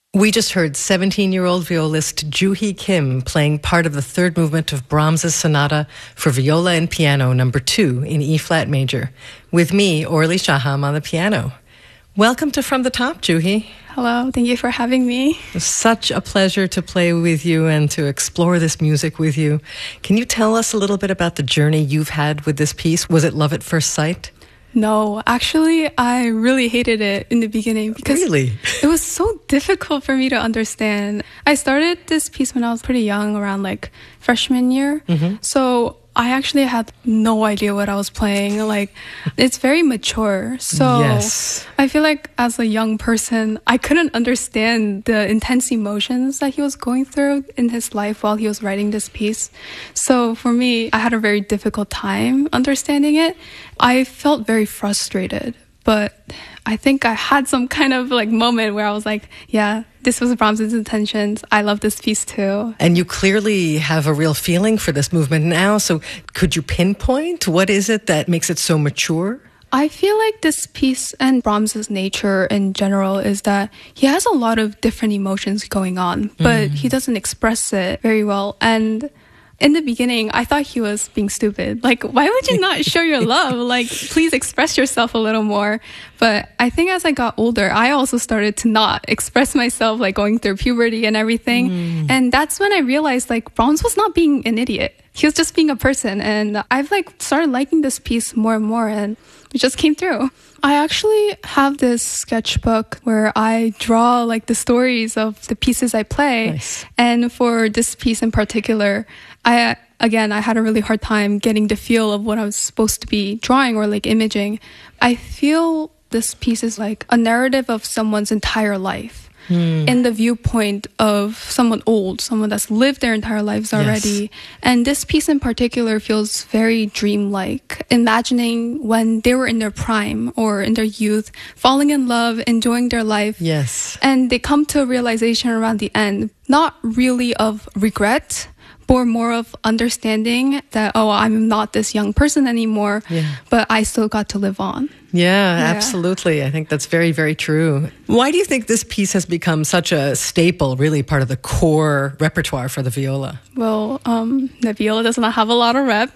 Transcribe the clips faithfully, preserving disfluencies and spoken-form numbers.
We just heard seventeen-year-old violist Joo-hee Kim playing part of the third movement of Brahms's Sonata for Viola and Piano number two in E-flat major, with me, Orly Shaham, on the piano. Welcome to From the Top, Joo-hee. Hello, thank you for having me. It's such a pleasure to play with you and to explore this music with you. Can you tell us a little bit about the journey you've had with this piece? Was it love at first sight? No, actually, I really hated it in the beginning because Really? it was so difficult for me to understand. I started this piece when I was pretty young, around like freshman year. Mm-hmm. So I actually had no idea what I was playing. Like, it's very mature. So yes. I feel like as a young person, I couldn't understand the intense emotions that he was going through in his life while he was writing this piece. So for me, I had a very difficult time understanding it. I felt very frustrated, but I think I had some kind of like moment where I was like, yeah, this was Brahms's intentions. I love this piece too. And you clearly have a real feeling for this movement now. So could you pinpoint what is it that makes it so mature? I feel like this piece and Brahms's nature in general is that he has a lot of different emotions going on, but mm. he doesn't express it very well. And in the beginning, I thought he was being stupid. Like, why would you not show your love? Like, please express yourself a little more. But I think as I got older, I also started to not express myself, like going through puberty and everything. Mm. And that's when I realized, like, Brahms was not being an idiot. He was just being a person. And I've, like, started liking this piece more and more. And it just came through. I actually have this sketchbook where I draw like the stories of the pieces I play. Nice. And for this piece in particular, I, again, I had a really hard time getting the feel of what I was supposed to be drawing or like imaging. I feel this piece is like a narrative of someone's entire life. Hmm. In the viewpoint of someone old, someone that's lived their entire lives already. Yes. And this piece in particular feels very dreamlike, imagining when they were in their prime or in their youth, falling in love, enjoying their life. Yes. And they come to a realization around the end, not really of regret, but more of understanding that, oh, I'm not this young person anymore, yeah. but I still got to live on. Yeah, yeah, absolutely. I think that's very, very true. Why do you think this piece has become such a staple, really part of the core repertoire for the viola? Well, um, the viola does not have a lot of rep,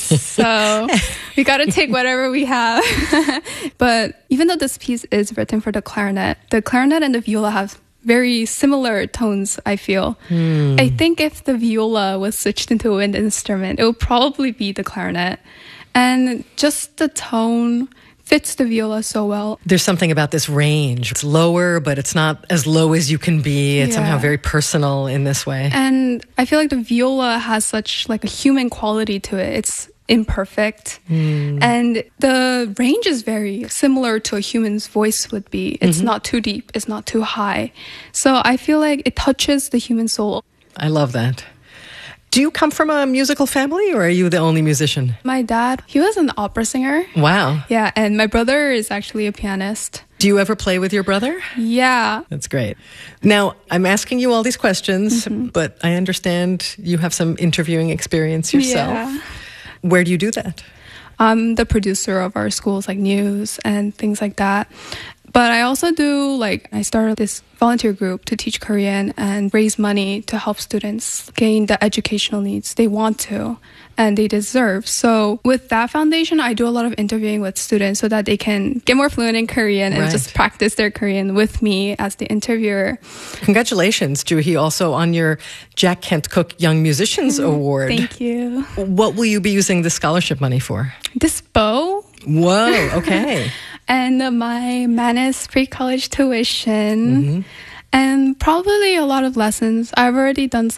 so we got to take whatever we have. But even though this piece is written for the clarinet, the clarinet and the viola have very similar tones, I feel. Hmm. I think if the viola was switched into a wind instrument, it would probably be the clarinet. And just the tone fits the viola so well. There's something about this range. It's lower, but it's not as low as you can be. It's yeah. somehow very personal in this way. And I feel like the viola has such like a human quality to it. It's imperfect. Mm. And the range is very similar to a human's voice would be. It's mm-hmm. not too deep. It's not too high. So I feel like it touches the human soul. I love that. Do you come from a musical family, or are you the only musician? My dad, he was an opera singer. Wow. Yeah, and my brother is actually a pianist. Do you ever play with your brother? Yeah. That's great. Now, I'm asking you all these questions, mm-hmm. but I understand you have some interviewing experience yourself. Yeah. Where do you do that? I'm the producer of our school's like news and things like that. But I also do, like, I started this volunteer group to teach Korean and raise money to help students gain the educational needs they want to and they deserve. So with that foundation, I do a lot of interviewing with students so that they can get more fluent in Korean and right. just practice their Korean with me as the interviewer. Congratulations, Joo-hee, also on your Jack Kent Cooke Young Musicians mm, Award. Thank you. What will you be using the scholarship money for? This bow. Whoa, okay. And uh, my Mannes pre-college tuition, mm-hmm. and probably a lot of lessons. I've already done